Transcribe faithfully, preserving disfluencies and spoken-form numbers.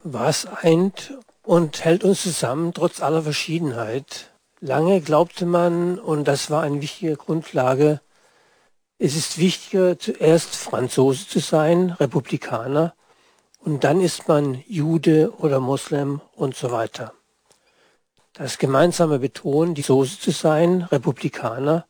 Was eint und hält uns zusammen trotz aller Verschiedenheit? Lange glaubte man, und das war eine wichtige Grundlage, es ist wichtiger, zuerst Franzose zu sein, Republikaner, und dann ist man Jude oder Moslem und so weiter. Das gemeinsame Betonen, die Soße zu sein, Republikaner,